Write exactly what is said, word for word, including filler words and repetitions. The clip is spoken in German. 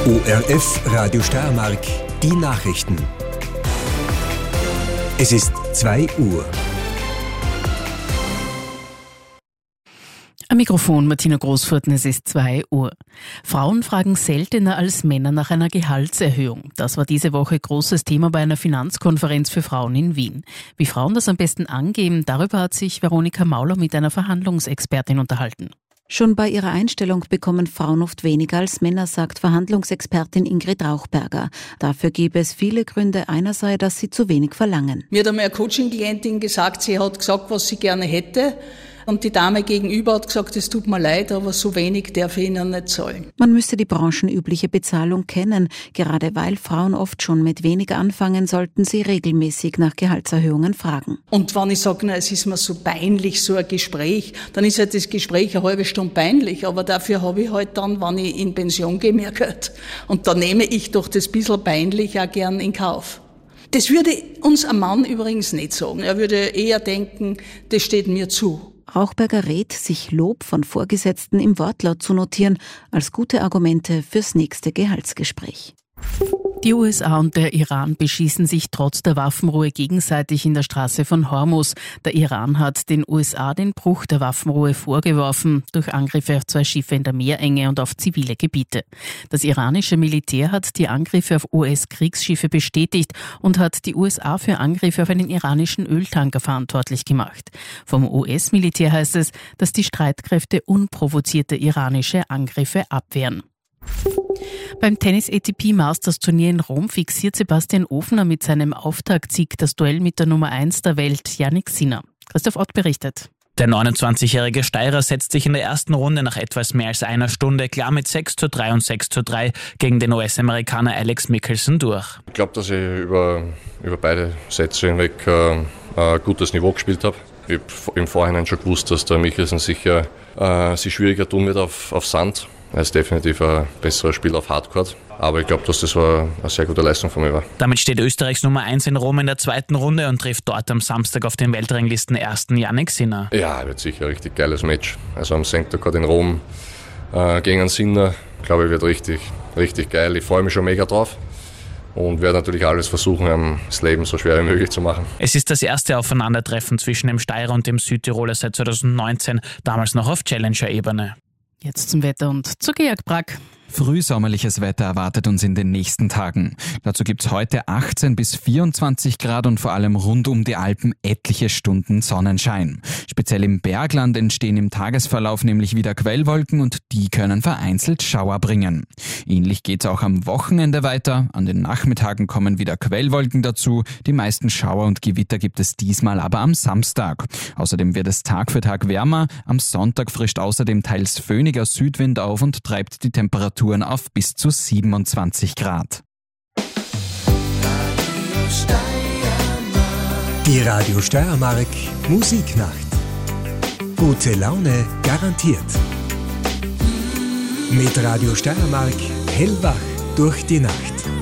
O R F Radio Steiermark, die Nachrichten. Es ist zwei Uhr. Am Mikrofon Martina Großfurten, es ist zwei Uhr. Frauen fragen seltener als Männer nach einer Gehaltserhöhung. Das war diese Woche großes Thema bei einer Finanzkonferenz für Frauen in Wien. Wie Frauen das am besten angeben, darüber hat sich Veronika Mauler mit einer Verhandlungsexpertin unterhalten. Schon bei ihrer Einstellung bekommen Frauen oft weniger als Männer, sagt Verhandlungsexpertin Ingrid Rauchberger. Dafür gäbe es viele Gründe. Einer sei, dass sie zu wenig verlangen. Mir hat einmal eine Coaching-Klientin gesagt, sie hat gesagt, was sie gerne hätte. Und die Dame gegenüber hat gesagt, es tut mir leid, aber so wenig darf ich Ihnen nicht zahlen. Man müsse die branchenübliche Bezahlung kennen. Gerade weil Frauen oft schon mit weniger anfangen, sollten sie regelmäßig nach Gehaltserhöhungen fragen. Und wenn ich sage, na, es ist mir so peinlich, so ein Gespräch, dann ist halt das Gespräch eine halbe Stunde peinlich. Aber dafür habe ich halt dann, wenn ich in Pension gehe, mehr Geld. Und da nehme ich doch das bisschen peinlich auch gern in Kauf. Das würde uns ein Mann übrigens nicht sagen. Er würde eher denken, das steht mir zu. Rauchberger rät, sich Lob von Vorgesetzten im Wortlaut zu notieren, als gute Argumente fürs nächste Gehaltsgespräch. Die U S A und der Iran beschießen sich trotz der Waffenruhe gegenseitig in der Straße von Hormuz. Der Iran hat den U S A den Bruch der Waffenruhe vorgeworfen, durch Angriffe auf zwei Schiffe in der Meerenge und auf zivile Gebiete. Das iranische Militär hat die Angriffe auf U S-Kriegsschiffe bestätigt und hat die U S A für Angriffe auf einen iranischen Öltanker verantwortlich gemacht. Vom U S-Militär heißt es, dass die Streitkräfte unprovozierte iranische Angriffe abwehren. Beim Tennis-A T P Masters Turnier in Rom fixiert Sebastian Ofner mit seinem Auftaktsieg das Duell mit der Nummer eins der Welt, Jannik Sinner. Christoph Ott berichtet. Der neunundzwanzigjährige Steirer setzt sich in der ersten Runde nach etwas mehr als einer Stunde klar mit sechs zu drei und sechs zu drei gegen den U S-Amerikaner Alex Michelsen durch. Ich glaube, dass ich über, über beide Sätze hinweg äh, ein gutes Niveau gespielt habe. Ich habe im Vorhinein schon gewusst, dass der Michelsen sicher äh, sich schwieriger tun wird auf, auf Sand. Er ist definitiv ein besseres Spiel auf Hardcourt. Aber ich glaube, dass das eine sehr gute Leistung von mir war. Damit steht Österreichs Nummer eins in Rom in der zweiten Runde und trifft dort am Samstag auf den Weltranglisten ersten Jannik Sinner. Ja, wird sicher ein richtig geiles Match. Also am Center Court in Rom äh, gegen einen Sinner, glaube ich, wird richtig, richtig geil. Ich freue mich schon mega drauf. Und werde natürlich alles versuchen, das Leben so schwer wie möglich zu machen. Es ist das erste Aufeinandertreffen zwischen dem Steirer und dem Südtiroler seit zweitausendneunzehn, damals noch auf Challenger-Ebene. Jetzt zum Wetter und zu Georg Brack. Frühsommerliches Wetter erwartet uns in den nächsten Tagen. Dazu gibt's heute achtzehn bis vierundzwanzig Grad und vor allem rund um die Alpen etliche Stunden Sonnenschein. Speziell im Bergland entstehen im Tagesverlauf nämlich wieder Quellwolken und die können vereinzelt Schauer bringen. Ähnlich geht's auch am Wochenende weiter. An den Nachmittagen kommen wieder Quellwolken dazu. Die meisten Schauer und Gewitter gibt es diesmal aber am Samstag. Außerdem wird es Tag für Tag wärmer. Am Sonntag frischt außerdem teils föhniger Südwind auf und treibt die Temperatur auf bis zu siebenundzwanzig Grad. Die Radio Steiermark Musiknacht. Gute Laune garantiert. Mit Radio Steiermark hellwach durch die Nacht.